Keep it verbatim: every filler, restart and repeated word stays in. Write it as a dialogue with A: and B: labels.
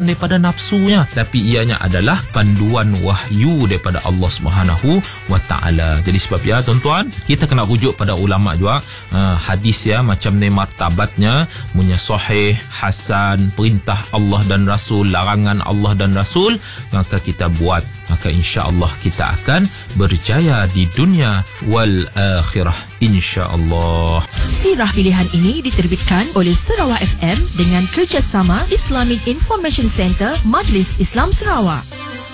A: daripada nafsunya, tapi ianya adalah panduan wahyu daripada Allah Subhanahu wa taala. Jadi sebab ya tuan-tuan, kita kena rujuk pada ulama juga. Uh, hadis ya macam ni martabatnya, punya sahih, hasan, perintah Allah dan Rasul, larangan Allah dan Rasul, maka kita buat, maka insya-Allah kita akan berjaya di dunia wal akhirah insya-Allah.
B: Sirah pilihan ini diterbitkan oleh Sarawak F M dengan kerjasama Islamic Information Center Majlis Islam Sarawak.